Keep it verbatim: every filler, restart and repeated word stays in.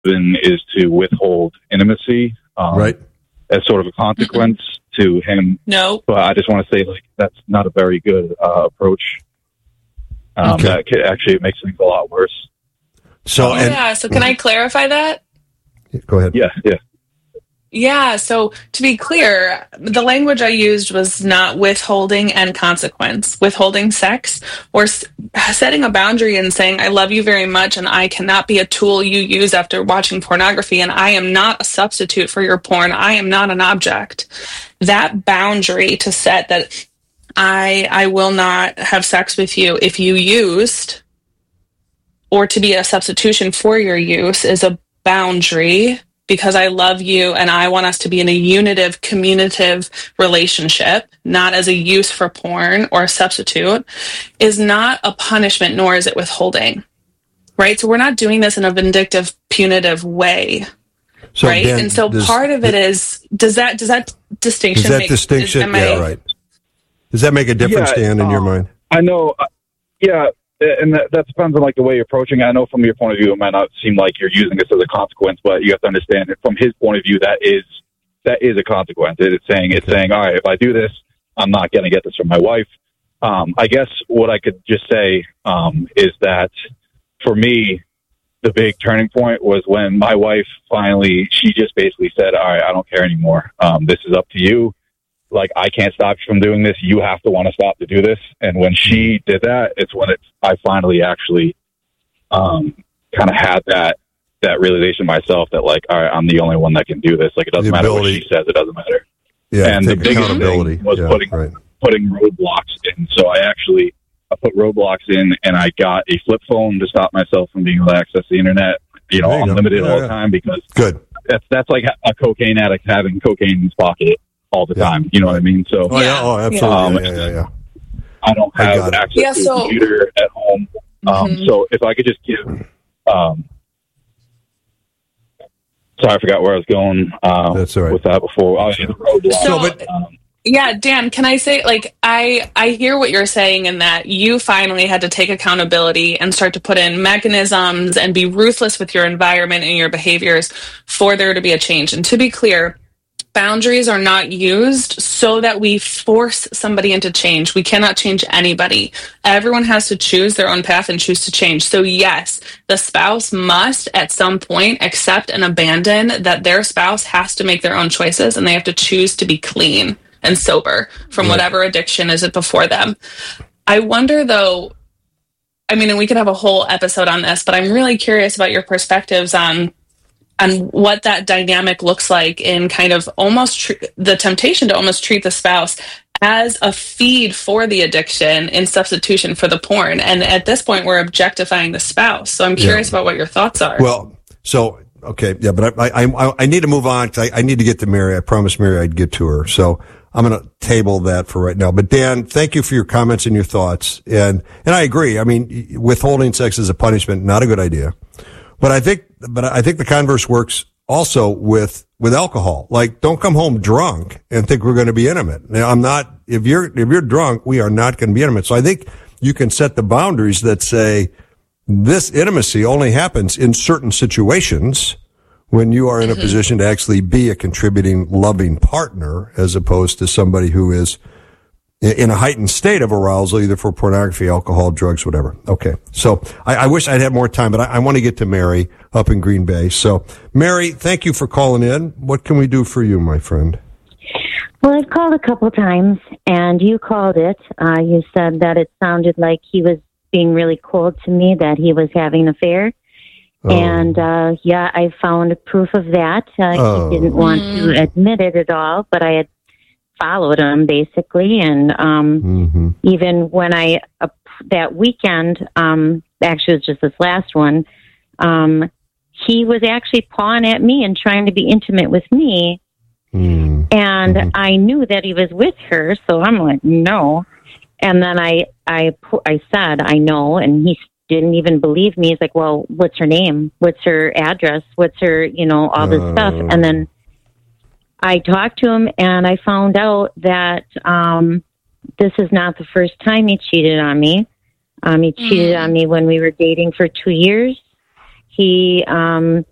is to withhold intimacy, um, right, as sort of a consequence mm-hmm. to him. No, but I just want to say, like, that's not a very good uh, approach. Um, okay. That could, actually it makes things a lot worse. So, um, and, yeah. So, can I clarify that? Go ahead. Yeah, yeah. Yeah, so to be clear, the language I used was not withholding and consequence. Withholding sex or s- setting a boundary and saying, I love you very much and I cannot be a tool you use after watching pornography and I am not a substitute for your porn. I am not an object. That boundary to set that I I will not have sex with you if you used or to be a substitution for your use is a boundary because I love you and I want us to be in a unitive, communicative relationship, not as a use for porn or a substitute, is not a punishment, nor is it withholding, right? So we're not doing this in a vindictive, punitive way, so right? Dan, and so does, part of it is, does that does that distinction does that make... distinction, is, yeah, I, right. Does that make a difference, yeah, Dan, in um, your mind? I know, uh, yeah, and that, that depends on like the way you're approaching it. I know from your point of view, it might not seem like you're using this as a consequence, but you have to understand that from his point of view, that is that is a consequence. It's saying it's saying, all right, if I do this, I'm not going to get this from my wife. Um, I guess what I could just say um, is that for me, the big turning point was when my wife finally, she just basically said, all right, I don't care anymore. Um, this is up to you. Like, I can't stop you from doing this. You have to want to stop to do this. And when she did that, it's when it's, I finally actually um, kind of had that that realization myself that, like, all right, I'm the only one that can do this. Like, it doesn't matter what she says. It doesn't matter. Yeah, and the biggest thing was yeah, putting right. putting roadblocks in. So I actually I put roadblocks in, and I got a flip phone to stop myself from being able to access the internet, you know, you unlimited yeah, all the time because good. That's that's like a cocaine addict having cocaine in his pocket all the yeah. time. You know what I mean? So, oh, yeah. oh absolutely. Um, yeah, yeah, yeah. I don't have I access yeah, to so, a computer at home. Um, mm-hmm. So if I could just give, um, sorry, I forgot where I was going uh, That's all right. with that before. I was in the roadblock. So, but, um, yeah, Dan, can I say, like, I, I hear what you're saying in that you finally had to take accountability and start to put in mechanisms and be ruthless with your environment and your behaviors for there to be a change. And to be clear, boundaries are not used so that we force somebody into change. We cannot change anybody. Everyone has to choose their own path and choose to change. So yes, the spouse must at some point accept and abandon that their spouse has to make their own choices and they have to choose to be clean and sober from right. whatever addiction is it before them. I wonder though, I mean, and we could have a whole episode on this, but I'm really curious about your perspectives on and what that dynamic looks like in kind of almost tr- the temptation to almost treat the spouse as a feed for the addiction in substitution for the porn. And at this point, we're objectifying the spouse. So I'm curious yeah. about what your thoughts are. Well, so, okay, yeah, but I I, I, I need to move on because I, I need to get to Mary. I promised Mary I'd get to her. So I'm going to table that for right now. But Dan, thank you for your comments and your thoughts. And, and I agree. I mean, withholding sex as a punishment, not a good idea. But I think, but I think the converse works also with, with alcohol. Like, don't come home drunk and think we're going to be intimate. Now, I'm not, if you're, if you're drunk, we are not going to be intimate. So I think you can set the boundaries that say this intimacy only happens in certain situations when you are in a mm-hmm. position to actually be a contributing, loving partner as opposed to somebody who is in a heightened state of arousal, either for pornography, alcohol, drugs, whatever. Okay. So I, I wish I'd have more time, but I, I want to get to Mary up in Green Bay. So Mary, thank you for calling in. What can we do for you, my friend? Well, I've called a couple times and you called it. Uh, you said that it sounded like he was being really cold to me, that he was having an affair. Oh. And, uh, yeah, I found proof of that. Uh, oh. He didn't want to admit it at all, but I had followed him basically. And, um, mm-hmm. even when I, uh, that weekend, um, actually it was just this last one, um, he was actually pawing at me and trying to be intimate with me. Mm-hmm. And mm-hmm. I knew that he was with her. So I'm like, no. And then I, I, I said, I know. And he didn't even believe me. He's like, well, what's her name? What's her address? What's her, you know, all this uh... stuff. And then I talked to him and I found out that um, this is not the first time he cheated on me. Um, he cheated mm. on me when we were dating for two years. He um,